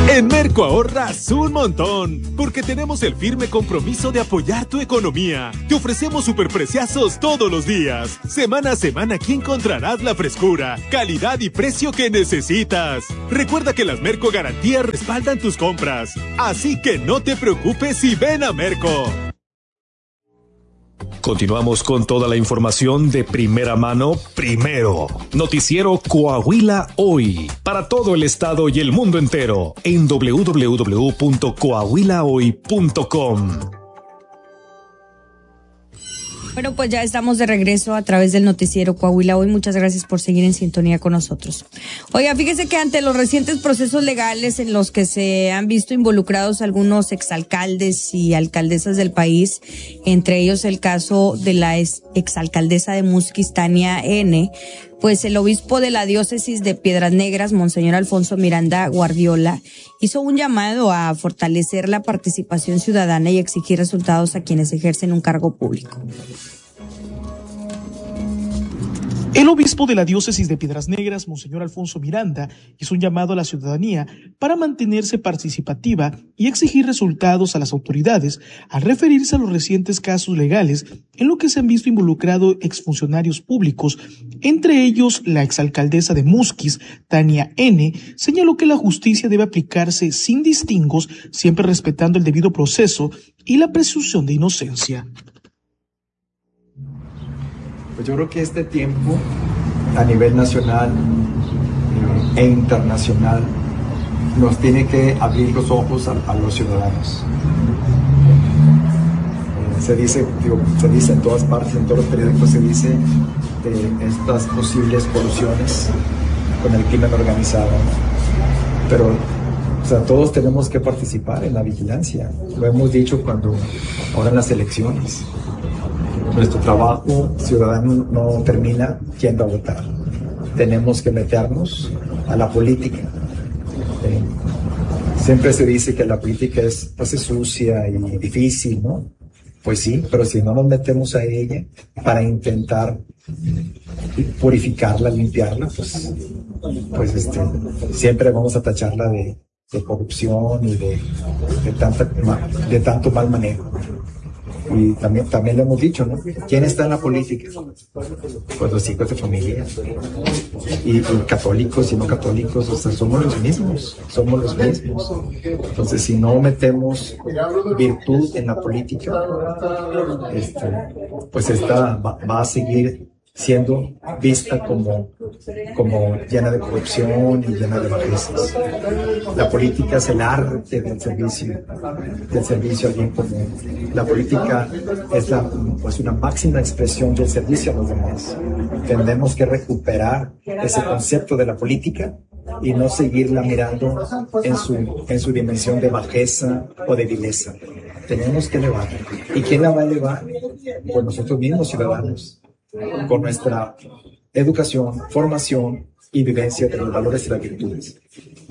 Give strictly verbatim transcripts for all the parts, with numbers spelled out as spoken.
En Merco ahorras un montón, porque tenemos el firme compromiso de apoyar tu economía. Te ofrecemos superpreciazos todos los días. Semana a semana aquí encontrarás la frescura, calidad y precio que necesitas. Recuerda que las Merco Garantías respaldan tus compras, así que no te preocupes y ven a Merco. Continuamos con toda la información de primera mano, primero. Noticiero Coahuila Hoy, para todo el estado y el mundo entero, en doble u doble u doble u punto coahuila hoy punto com. Bueno, pues ya estamos de regreso a través del noticiero Coahuila Hoy. Muchas gracias por seguir en sintonía con nosotros. Oiga, fíjese que ante los recientes procesos legales en los que se han visto involucrados algunos exalcaldes y alcaldesas del país, entre ellos el caso de la ex exalcaldesa de Musquis, Tania N., pues el obispo de la diócesis de Piedras Negras, Monseñor Alfonso Miranda Guardiola, hizo un llamado a fortalecer la participación ciudadana y exigir resultados a quienes ejercen un cargo público. El obispo de la diócesis de Piedras Negras, Monseñor Alfonso Miranda, hizo un llamado a la ciudadanía para mantenerse participativa y exigir resultados a las autoridades al referirse a los recientes casos legales en los que se han visto involucrados exfuncionarios públicos. Entre ellos, la exalcaldesa de Musquis, Tania N., señaló que la justicia debe aplicarse sin distingos, siempre respetando el debido proceso y la presunción de inocencia. Pues yo creo que este tiempo a nivel nacional eh, e internacional nos tiene que abrir los ojos a, a los ciudadanos. Eh, se dice, digo, se dice en todas partes, en todos los periódicos se dice de estas posibles colusiones con el crimen organizado, pero o sea, todos tenemos que participar en la vigilancia. Lo hemos dicho cuando ahora en las elecciones. Nuestro trabajo ciudadano no termina yendo a votar. Tenemos que meternos a la política. Eh, siempre se dice que la política es, pues, es sucia y difícil, ¿no? Pues sí, pero si no nos metemos a ella para intentar purificarla, limpiarla, pues, pues este, siempre vamos a tacharla de, de corrupción y de, de, tanta, de tanto mal manejo. Y también, también lo hemos dicho, ¿no? ¿Quién está en la política? Pues los hijos de familia. Y, y católicos y no católicos, o sea, somos los mismos, somos los mismos. Entonces, si no metemos virtud en la política, este, pues esta va, va a seguir siendo vista como, como llena de corrupción y llena de bajezas. La política es el arte del servicio, del servicio al bien común. La política es la, pues una máxima expresión del servicio a los demás. Tenemos que recuperar ese concepto de la política y no seguirla mirando en su, en su dimensión de bajeza o de vileza. Tenemos que elevarla. ¿Y quién la va a elevar? Pues nosotros mismos, ciudadanos, con nuestra educación, formación y vivencia de los valores y las virtudes.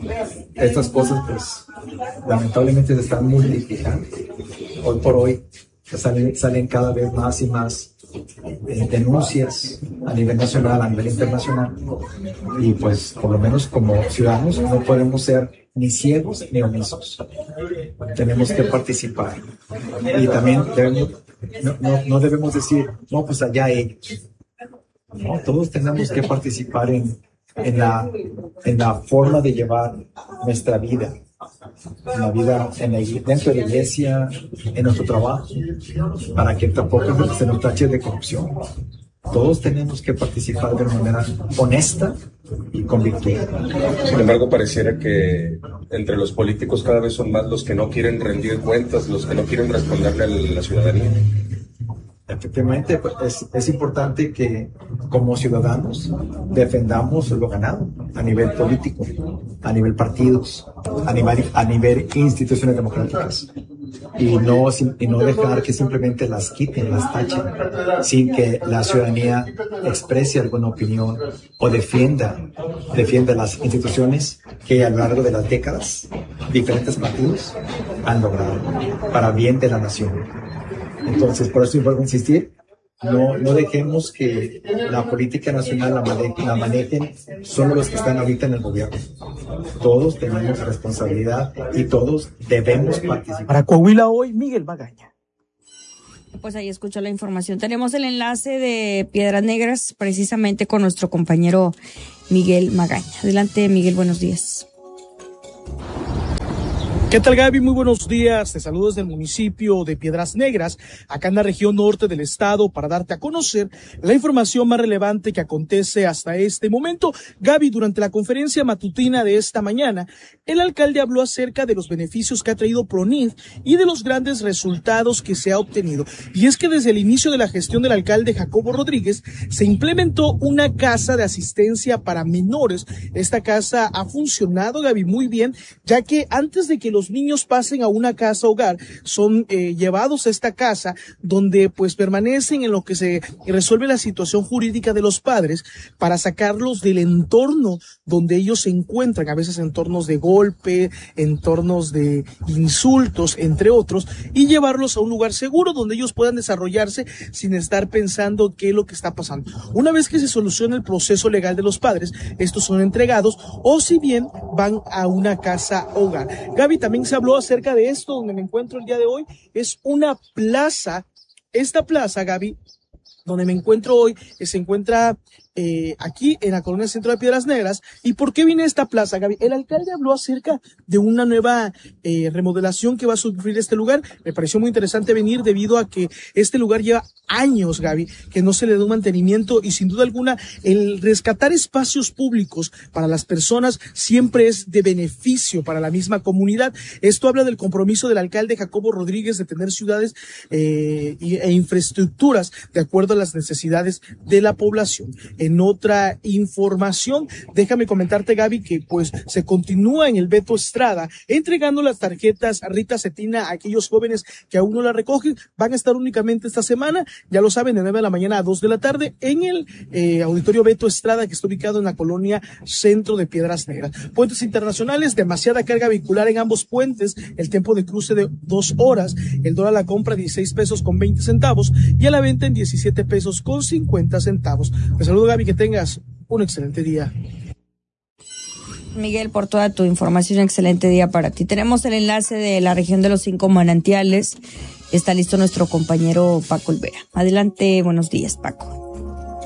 Estas cosas, pues, lamentablemente se están multiplicando. Hoy por hoy salen, salen cada vez más y más eh, denuncias a nivel nacional, a nivel internacional. Y pues, por lo menos como ciudadanos, no podemos ser ni ciegos ni omisos. Tenemos que participar. Y también debemos, no, no, no debemos decir, no, pues allá ellos. No, todos tenemos que participar en, en, la, en la forma de llevar nuestra vida. En la vida en la, dentro de la iglesia, en nuestro trabajo, para que tampoco se nos tache de corrupción. Todos tenemos que participar de una manera honesta y con virtud. Sin embargo, pareciera que entre los políticos cada vez son más los que no quieren rendir cuentas, los que no quieren responderle a la ciudadanía. Efectivamente, pues es, es importante que como ciudadanos defendamos lo ganado a nivel político, a nivel partidos, a nivel, a nivel instituciones democráticas. Y no, y no dejar que simplemente las quiten, las tachen, sin que la ciudadanía exprese alguna opinión o defienda, defienda las instituciones que a lo largo de las décadas diferentes partidos han logrado para bien de la nación. Entonces, por eso vuelvo a insistir, No, no dejemos que la política nacional la, mane la manejen solo los que están ahorita en el gobierno. Todos tenemos responsabilidad y todos debemos participar. Para Coahuila Hoy, Miguel Magaña. Pues ahí escuchó la información. Tenemos el enlace de Piedras Negras precisamente con nuestro compañero Miguel Magaña. Adelante, Miguel, buenos días. ¿Qué tal, Gaby? Muy buenos días. Te saludo desde el municipio de Piedras Negras, acá en la región norte del estado, para darte a conocer la información más relevante que acontece hasta este momento. Gaby, durante la conferencia matutina de esta mañana, el alcalde habló acerca de los beneficios que ha traído PRONIF y de los grandes resultados que se ha obtenido. Y es que desde el inicio de la gestión del alcalde Jacobo Rodríguez se implementó una casa de asistencia para menores. Esta casa ha funcionado, Gaby, muy bien, ya que antes de que los los niños pasen a una casa hogar, son eh, llevados a esta casa donde pues permanecen en lo que se resuelve la situación jurídica de los padres para sacarlos del entorno donde ellos se encuentran, a veces entornos de golpe, entornos de insultos, entre otros, y llevarlos a un lugar seguro donde ellos puedan desarrollarse sin estar pensando qué es lo que está pasando. Una vez que se soluciona el proceso legal de los padres, estos son entregados o si bien van a una casa hogar. Gaby, también se habló acerca de esto, donde me encuentro el día de hoy, es una plaza, esta plaza, Gaby, donde me encuentro hoy, que se encuentra eh, aquí en la colonia Centro de Piedras Negras. ¿Y por qué viene esta plaza, Gaby? El alcalde habló acerca de una nueva eh, remodelación que va a sufrir este lugar. Me pareció muy interesante venir debido a que este lugar lleva años, Gaby, que no se le da un mantenimiento y sin duda alguna el rescatar espacios públicos para las personas siempre es de beneficio para la misma comunidad. Esto habla del compromiso del alcalde Jacobo Rodríguez de tener ciudades eh, e infraestructuras de acuerdo a las necesidades de la población. En otra información, déjame comentarte, Gaby, que pues se continúa en el Beto Estrada entregando las tarjetas Rita Cetina a aquellos jóvenes que aún no la recogen. Van a estar únicamente esta semana, ya lo saben, de nueve de la mañana a dos de la tarde en el eh, auditorio Beto Estrada, que está ubicado en la colonia Centro de Piedras Negras. Puentes internacionales, demasiada carga vehicular en ambos puentes, el tiempo de cruce de dos horas, el dólar a la compra dieciséis pesos con veinte centavos y a la venta en diecisiete pesos con cincuenta centavos. Te saludo, Gaby, que tengas un excelente día. Miguel, por toda tu información, excelente día para ti. Tenemos el enlace de la región de los cinco manantiales. Está listo nuestro compañero Paco Olvera. Adelante, buenos días, Paco.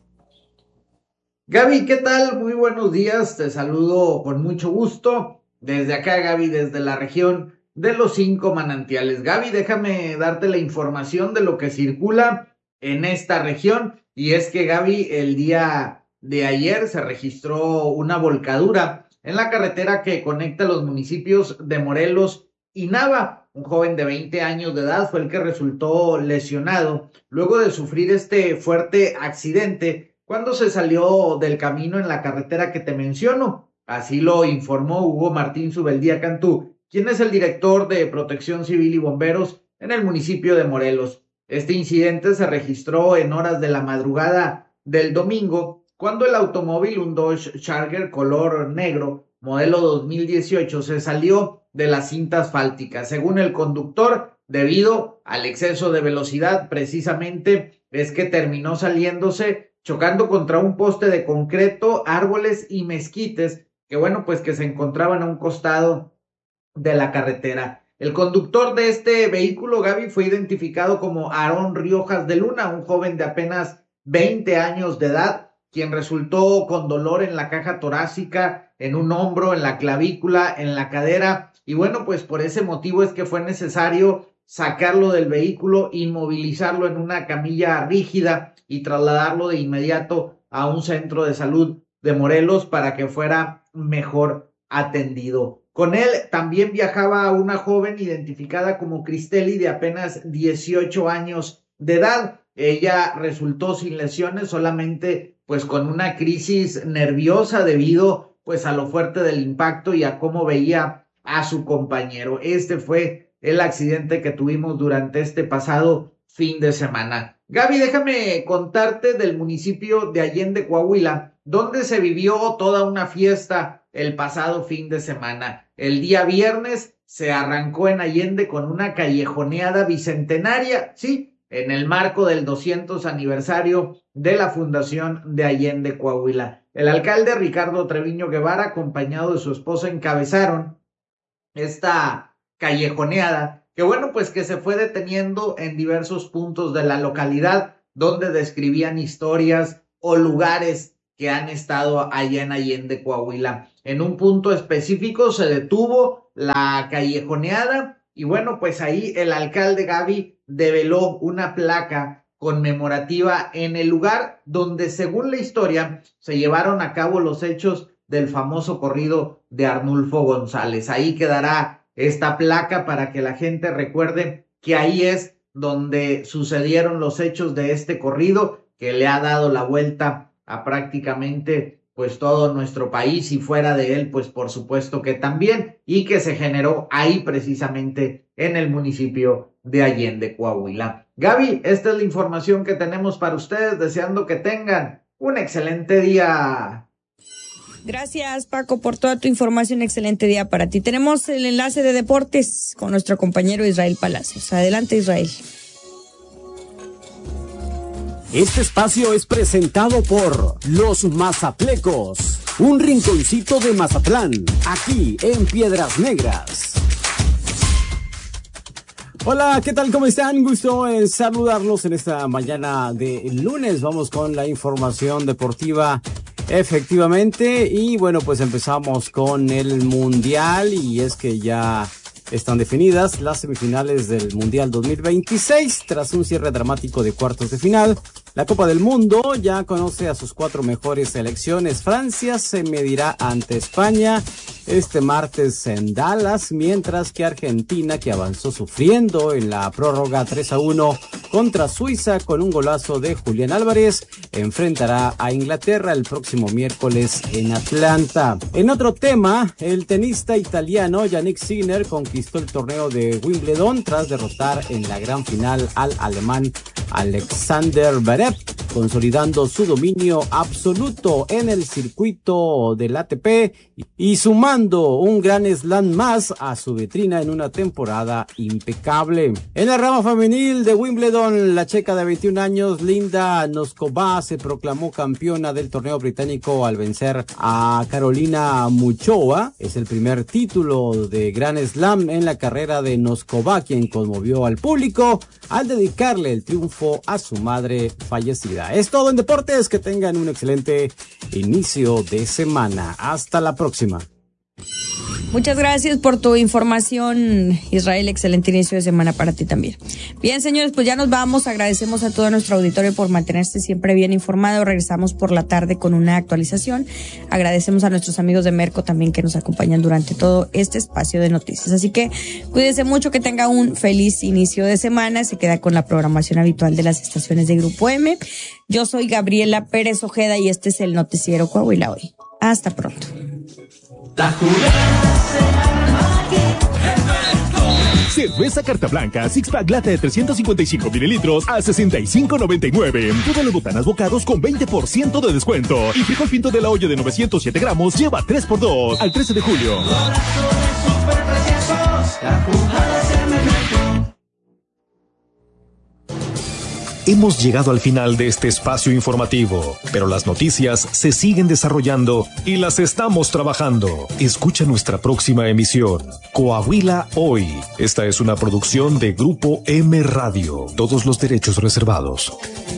Gaby, ¿qué tal? Muy buenos días, te saludo con mucho gusto. Desde acá, Gaby, desde la región de los cinco manantiales. Gaby, déjame darte la información de lo que circula en esta región. Y es que, Gaby, el día de ayer se registró una volcadura en la carretera que conecta los municipios de Morelos y Nava. Un joven de veinte años de edad fue el que resultó lesionado luego de sufrir este fuerte accidente cuando se salió del camino en la carretera que te menciono. Así lo informó Hugo Martín Subeldía Cantú, quien es el director de Protección Civil y Bomberos en el municipio de Morelos. Este incidente se registró en horas de la madrugada del domingo, cuando el automóvil, un Dodge Charger color negro, modelo dos mil dieciocho, se salió de la cinta asfáltica. Según el conductor, debido al exceso de velocidad, precisamente es que terminó saliéndose, chocando contra un poste de concreto, árboles y mezquites, que bueno, pues que se encontraban a un costado de la carretera. El conductor de este vehículo, Gaby, fue identificado como Aarón Riojas de Luna, un joven de apenas veinte años de edad, quien resultó con dolor en la caja torácica, en un hombro, en la clavícula, en la cadera, y bueno, pues por ese motivo es que fue necesario sacarlo del vehículo, inmovilizarlo en una camilla rígida y trasladarlo de inmediato a un centro de salud de Morelos para que fuera mejor atendido. Con él también viajaba una joven identificada como Cristeli, de apenas dieciocho años de edad. Ella resultó sin lesiones, solamente pues con una crisis nerviosa debido pues a lo fuerte del impacto y a cómo veía a su compañero. Este fue el accidente que tuvimos durante este pasado fin de semana. Gaby, déjame contarte del municipio de Allende, Coahuila, donde se vivió toda una fiesta el pasado fin de semana. El día viernes se arrancó en Allende con una callejoneada bicentenaria, sí, en el marco del doscientos aniversario de la fundación de Allende, Coahuila. El alcalde Ricardo Treviño Guevara, acompañado de su esposa, encabezaron esta callejoneada, que bueno, pues que se fue deteniendo en diversos puntos de la localidad, donde describían historias o lugares que han estado allá en Allende, Coahuila. En un punto específico se detuvo la callejoneada y bueno, pues ahí el alcalde Gaby develó una placa conmemorativa en el lugar donde, según la historia, se llevaron a cabo los hechos del famoso corrido de Arnulfo González. Ahí quedará esta placa para que la gente recuerde que ahí es donde sucedieron los hechos de este corrido que le ha dado la vuelta a prácticamente pues todo nuestro país, y fuera de él pues por supuesto que también, y que se generó ahí precisamente en el municipio de Allende, Coahuila. Gaby, esta es la información que tenemos para ustedes, deseando que tengan un excelente día. Gracias, Paco, por toda tu información. Excelente día para ti. Tenemos el enlace de deportes con nuestro compañero Israel Palacios. Adelante, Israel. Este espacio es presentado por Los Mazaplecos, un rinconcito de Mazatlán, aquí en Piedras Negras. Hola, ¿qué tal? ¿Cómo están? Gusto en saludarlos en esta mañana de lunes. Vamos con la información deportiva. Efectivamente, y bueno, pues empezamos con el Mundial, y es que ya están definidas las semifinales del Mundial dos mil veintiséis tras un cierre dramático de cuartos de final. La Copa del Mundo ya conoce a sus cuatro mejores selecciones. Francia se medirá ante España este martes en Dallas, mientras que Argentina, que avanzó sufriendo en la prórroga tres a uno contra Suiza con un golazo de Julián Álvarez, enfrentará a Inglaterra el próximo miércoles en Atlanta. En otro tema, el tenista italiano Yannick Sinner conquistó el torneo de Wimbledon tras derrotar en la gran final al alemán Alexander Zverev, consolidando su dominio absoluto en el circuito del A T P y sumando un gran slam más a su vitrina en una temporada impecable. En la rama femenil de Wimbledon, la checa de veintiún años, Linda Noskova, se proclamó campeona del torneo británico al vencer a Carolina Muchova. Es el primer título de Grand Slam en la carrera de Noskova, quien conmovió al público al dedicarle el triunfo a su madre fallecida. Es todo en deportes, que tengan un excelente inicio de semana. Hasta la próxima. Muchas gracias por tu información, Israel. Excelente inicio de semana para ti también. Bien, señores, pues ya nos vamos. Agradecemos a todo nuestro auditorio por mantenerse siempre bien informado. Regresamos por la tarde con una actualización. Agradecemos a nuestros amigos de Merco también, que nos acompañan durante todo este espacio de noticias. Así que cuídense mucho, que tenga un feliz inicio de semana. Se queda con la programación habitual de las estaciones de Grupo M. Yo soy Gabriela Pérez Ojeda y este es el Noticiero Coahuila Hoy. Hasta pronto. La jugada se arma aquí en Merco. Cerveza Carta Blanca, six pack lata de trescientos cincuenta y cinco mililitros a sesenta y cinco noventa y nueve. Todas las botanas bocados con veinte por ciento de descuento. Y frijol pinto de la olla de novecientos siete gramos lleva tres por dos al trece de julio. Corazones super preciosos, la jugada se arma en Merco. Hemos llegado al final de este espacio informativo, pero las noticias se siguen desarrollando y las estamos trabajando. Escucha nuestra próxima emisión, Coahuila Hoy. Esta es una producción de Grupo M Radio. Todos los derechos reservados.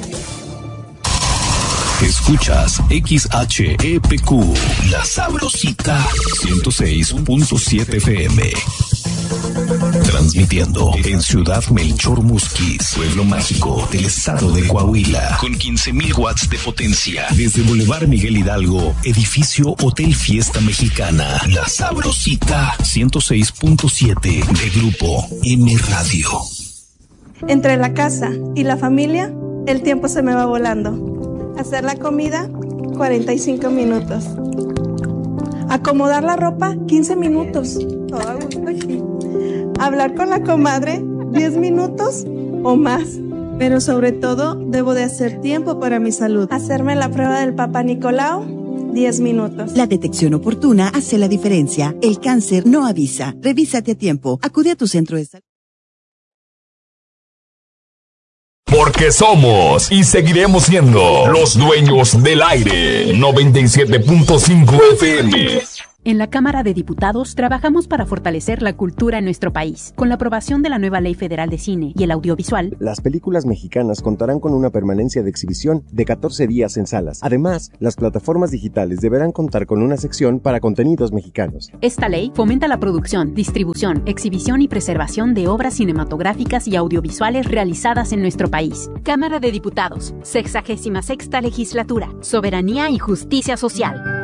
Escuchas X H E P Q, La Sabrosita, ciento seis punto siete F M. Transmitiendo en Ciudad Melchor Musquis, pueblo mágico del estado de Coahuila, con quince mil watts de potencia, desde Boulevard Miguel Hidalgo, edificio Hotel Fiesta Mexicana. La Sabrosita, ciento seis punto siete de Grupo M Radio. Entre la casa y la familia, el tiempo se me va volando. Hacer la comida, cuarenta y cinco minutos. Acomodar la ropa, quince minutos. Todo a gusto aquí. Hablar con la comadre, diez minutos o más. Pero sobre todo, debo de hacer tiempo para mi salud. Hacerme la prueba del Papa Nicolau, diez minutos. La detección oportuna hace la diferencia. El cáncer no avisa. Revísate a tiempo. Acude a tu centro de salud. Porque somos y seguiremos siendo los dueños del aire. noventa y siete punto cinco F M. En la Cámara de Diputados trabajamos para fortalecer la cultura en nuestro país. Con la aprobación de la nueva Ley Federal de Cine y el Audiovisual, las películas mexicanas contarán con una permanencia de exhibición de catorce días en salas. Además, las plataformas digitales deberán contar con una sección para contenidos mexicanos. Esta ley fomenta la producción, distribución, exhibición y preservación de obras cinematográficas y audiovisuales realizadas en nuestro país. Cámara de Diputados, sexagésima sexta legislatura, soberanía y justicia social.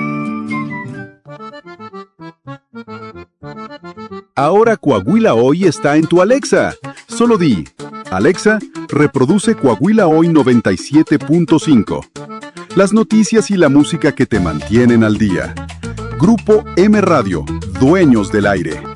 Ahora Coahuila Hoy está en tu Alexa. Solo di, Alexa, reproduce Coahuila Hoy noventa y siete punto cinco. Las noticias y la música que te mantienen al día. Grupo M Radio, dueños del aire.